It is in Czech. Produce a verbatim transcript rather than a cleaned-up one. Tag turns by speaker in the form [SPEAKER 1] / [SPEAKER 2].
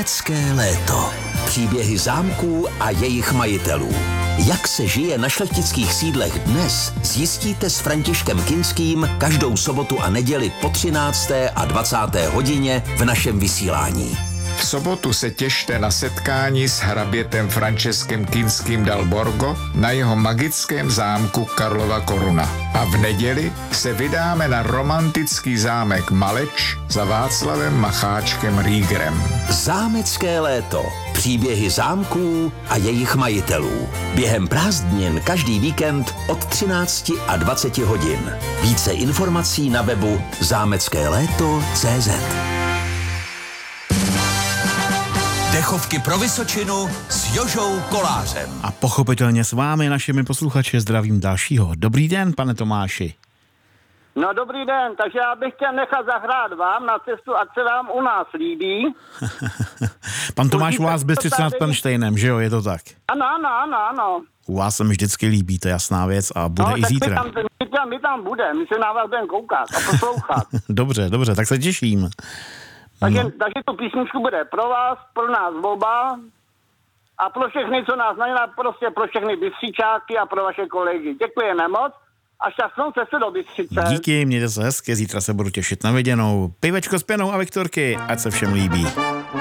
[SPEAKER 1] Zámecké léto. Příběhy zámků a jejich majitelů. Jak se žije na šlechtických sídlech dnes, zjistíte s Františkem Kinským každou sobotu a neděli po třinácté a dvacáté hodině v našem vysílání.
[SPEAKER 2] V sobotu se těšte na setkání s hrabětem Františkem Kinským dal Borgo na jeho magickém zámku Karlova Koruna. A v neděli se vydáme na romantický zámek Maleč za Václavem Macháčkem Rýgrem.
[SPEAKER 1] Zámecké léto. Příběhy zámků a jejich majitelů. Během prázdnin každý víkend od třinácti a dvaceti hodin. Více informací na webu zámecké léto tečka cé zet. Dechovky pro Vysočinu s Jožou Kolářem.
[SPEAKER 3] A pochopitelně s vámi, našimi posluchači, zdravím dalšího. Dobrý den, pane Tomáši.
[SPEAKER 4] No dobrý den, takže já bych chtěl nechat zahrát vám na cestu, ať se vám u nás líbí.
[SPEAKER 3] Pan Tomáš u vás z Bystřice nad Penštejnem, že jo, je to tak?
[SPEAKER 4] Ano, ano, ano, ano.
[SPEAKER 3] U vás se mi vždycky líbí, to je jasná věc a bude
[SPEAKER 4] no,
[SPEAKER 3] i zítra.
[SPEAKER 4] My tam, my, tam, my tam budeme, my se na vás budeme koukat a poslouchat.
[SPEAKER 3] Dobře, dobře, tak se těším.
[SPEAKER 4] Takže,
[SPEAKER 3] no.
[SPEAKER 4] takže tu písničku bude pro vás, pro nás oba a pro všechny, co nás znají, prostě pro všechny Bystřičáky a pro vaše kolegy. Děkujeme moc a šťastnou cestu do Bystřice.
[SPEAKER 3] Díky, mějte se hezky, zítra se budu těšit na viděnou. Pivečko s Penou a Viktorky, ať se všem líbí.